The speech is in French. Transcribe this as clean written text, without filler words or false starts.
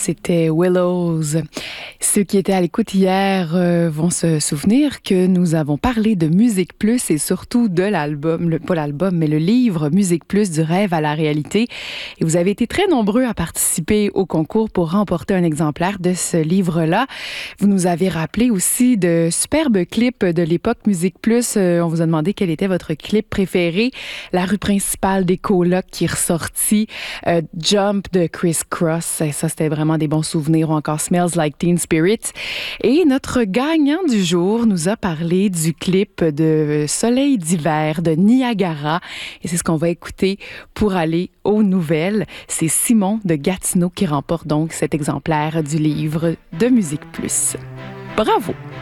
c'était Willows. Ceux qui étaient à l'écoute hier vont se souvenir que nous avons parlé de Musique Plus et surtout de l'album, pas l'album, mais le livre Musique Plus du rêve à la réalité. Et vous avez été très nombreux à participer au concours pour remporter un exemplaire de ce livre-là. Vous nous avez rappelé aussi de superbes clips de l'époque Musique Plus. On vous a demandé quel était votre clip préféré. La rue principale des colocs qui est ressortie. Jump de Criss Cross. Et ça, c'était vraiment des bons souvenirs. Ou encore Smells Like Teen Spirit. Et notre gagnant du jour nous a parlé du clip de Soleil d'hiver de Niagara. Et c'est ce qu'on va écouter pour aller aux nouvelles. C'est Simon de Gatineau qui remporte donc cet exemplaire du livre de Musique Plus. Bravo!